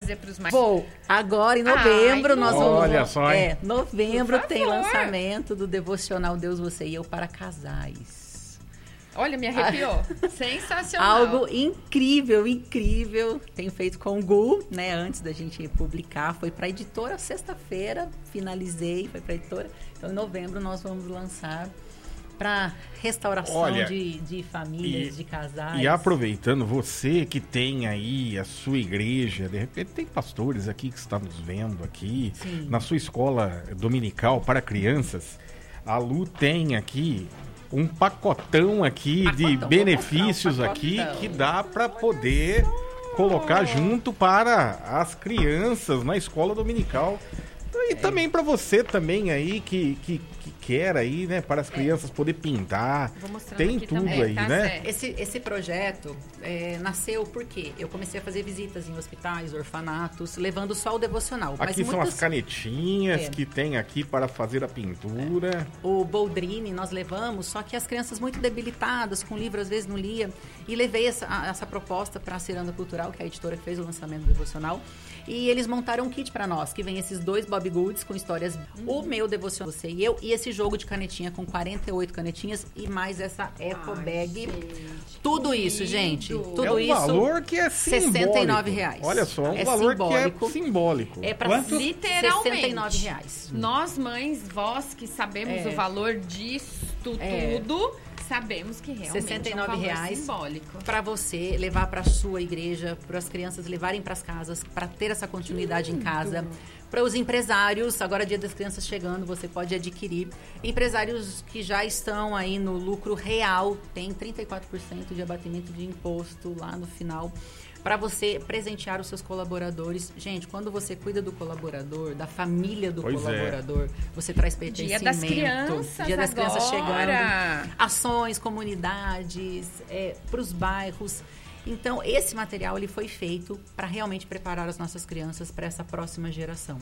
dizer para os mais... Vou. Agora, em novembro, nós vamos... Olha só, hein? Novembro tem lançamento do Devocional Deus, Você e Eu para casais. Olha, me arrepiou. Sensacional. Algo incrível, incrível. Tenho feito com o Gu, né? Antes da gente publicar. Foi para a editora sexta-feira. Finalizei, foi para a editora. Então, em novembro, nós vamos lançar para restauração de famílias, de casais. E aproveitando, você que tem aí a sua igreja, de repente tem pastores aqui que estão nos vendo aqui, Sim. na sua escola dominical para crianças, a Lu tem aqui um pacotão aqui de benefícios aqui que dá para poder colocar junto para as crianças na escola dominical. E também para você também aí que quer aí, né, para as crianças poder pintar. Tem tudo também, aí, né? Esse projeto nasceu porque eu comecei a fazer visitas em hospitais, orfanatos, levando só o devocional. Aqui são as canetinhas que tem aqui para fazer a pintura. O Boldrini nós levamos, só que as crianças muito debilitadas, com livro às vezes não lia, e levei essa proposta para a Ciranda Cultural, que é a editora que fez o lançamento do devocional, e eles montaram um kit para nós, que vem esses 2 Bob Goods com histórias, o meu devocional, Você e Eu, e esse jogo de canetinha com 48 canetinhas e mais essa eco bag. Tudo isso, gente. Tudo isso. É um valor que é simbólico. R$69. Olha só, é um valor simbólico. Que é simbólico. É para literalmente R$69. Nós, mães, vós que sabemos o valor disso tudo, sabemos que realmente é um valor simbólico. Para você levar para sua igreja, para as crianças levarem para as casas, para ter essa continuidade em casa. Para os empresários, agora Dia das Crianças chegando, você pode adquirir. Empresários que já estão aí no lucro real, tem 34% de abatimento de imposto lá no final, para você presentear os seus colaboradores. Gente, quando você cuida do colaborador, da família do colaborador, você traz pertencimento. Dia das Crianças Dia das agora. Crianças chegando. Ações, comunidades, para os bairros. Então, esse material ele foi feito para realmente preparar as nossas crianças para essa próxima geração.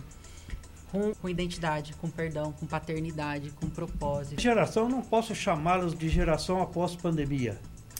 Com identidade, com perdão, com paternidade, com propósito. Geração, não posso chamá-los de geração após pandemia.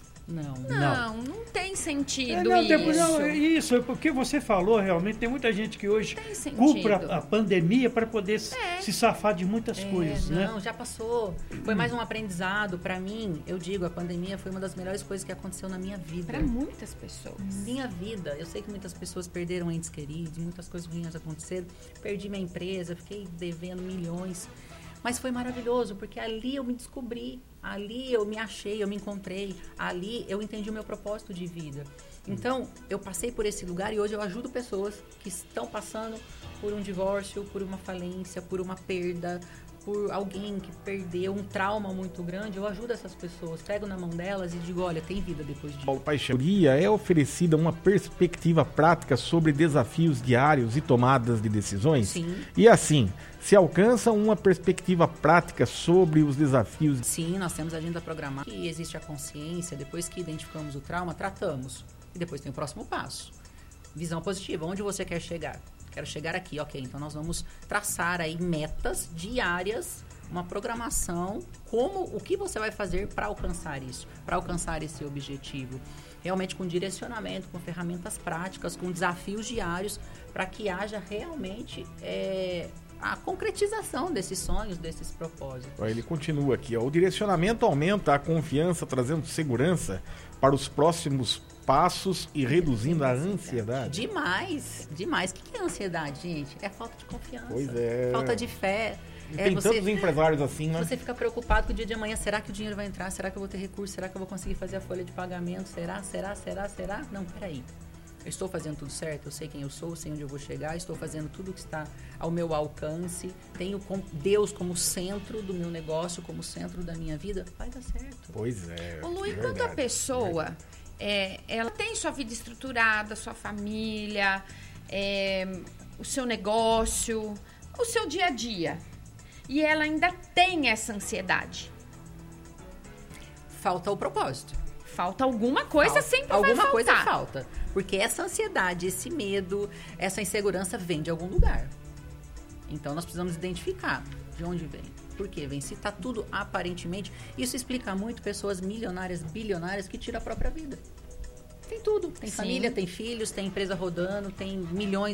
Não tem sentido isso, porque você falou realmente, tem muita gente que hoje culpa a pandemia para poder se safar de muitas coisas, né? Não, já passou. Foi mais um aprendizado. Para mim, eu digo, a pandemia foi uma das melhores coisas que aconteceu na minha vida. Para muitas pessoas. Minha vida. Eu sei que muitas pessoas perderam entes queridos, muitas coisas ruins aconteceram. Perdi minha empresa, fiquei devendo milhões. Mas foi maravilhoso, porque ali eu me descobri, ali eu me achei, eu me encontrei, ali eu entendi o meu propósito de vida. Então, eu passei por esse lugar e hoje eu ajudo pessoas que estão passando por um divórcio, por uma falência, por uma perda, por alguém que perdeu um trauma muito grande. Eu ajudo essas pessoas, pego na mão delas e digo, olha, tem vida depois disso. Paulo Paixão, é oferecida uma perspectiva prática sobre desafios diários e tomadas de decisões? Sim. E assim, se alcança uma perspectiva prática sobre os desafios? Sim, nós temos a agenda programada, que existe a consciência, depois que identificamos o trauma, tratamos. E depois tem o próximo passo. Visão positiva, onde você quer chegar? Quero chegar aqui, ok, então nós vamos traçar aí metas diárias, uma programação, o que você vai fazer para alcançar isso, para alcançar esse objetivo. Realmente com direcionamento, com ferramentas práticas, com desafios diários, para que haja realmente a concretização desses sonhos, desses propósitos. Ele continua aqui, o direcionamento aumenta a confiança, trazendo segurança para os próximos passos e reduzindo a ansiedade. Demais. O que é ansiedade, gente? É falta de confiança. Pois é. Falta de fé. Tem tantos empresários assim, né? Você fica preocupado com o dia de amanhã. Será que o dinheiro vai entrar? Será que eu vou ter recurso? Será que eu vou conseguir fazer a folha de pagamento? Será? Não, peraí. Eu estou fazendo tudo certo? Eu sei quem eu sou, sei onde eu vou chegar. Estou fazendo tudo que está ao meu alcance. Tenho Deus como centro do meu negócio, como centro da minha vida. Vai dar certo. Pois é. Ô Lu, enquanto a pessoa... ela tem sua vida estruturada, sua família, o seu negócio, o seu dia a dia, e ela ainda tem essa ansiedade. Falta o propósito. Falta alguma coisa, sempre vai faltar. Alguma coisa falta. Porque essa ansiedade, esse medo, essa insegurança vem de algum lugar. Então, nós precisamos identificar de onde vem. Por que vem? Se está tudo aparentemente... Isso explica muito pessoas milionárias, bilionárias que tiram a própria vida. Tem tudo. Tem família, tem filhos, tem empresa rodando, tem milhões